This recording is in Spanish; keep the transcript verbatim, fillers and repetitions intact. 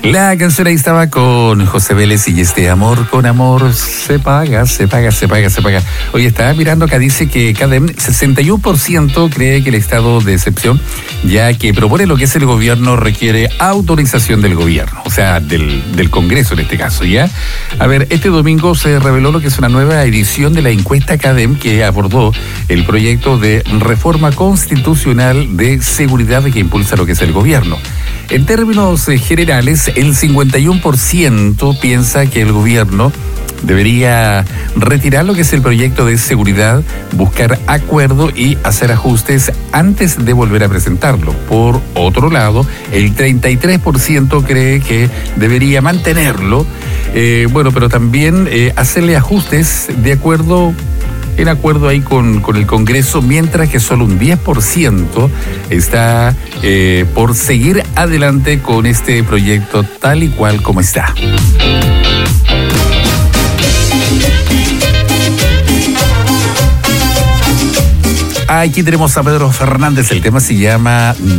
La canción ahí estaba con José Vélez y este amor con amor se paga, se paga, se paga, se paga. Oye, estaba mirando acá, dice que CADEM, sesenta y uno por ciento cree que el estado de excepción, ya que propone lo que es el gobierno, requiere autorización del gobierno, o sea, del, del Congreso en este caso, ¿ya? A ver, este domingo se reveló lo que es una nueva edición de la encuesta CADEM que abordó el proyecto de reforma constitucional de seguridad que impulsa lo que es el gobierno. En términos generales, el cincuenta y uno por ciento piensa que el gobierno debería retirar lo que es el proyecto de seguridad, buscar acuerdo y hacer ajustes antes de volver a presentarlo. Por otro lado, el treinta y tres por ciento cree que debería mantenerlo, eh, bueno, pero también eh, hacerle ajustes de acuerdo en acuerdo ahí con, con el Congreso, mientras que solo un diez por ciento está eh, por seguir adelante con este proyecto tal y cual como está. Aquí tenemos a Pedro Fernández, el tema se llama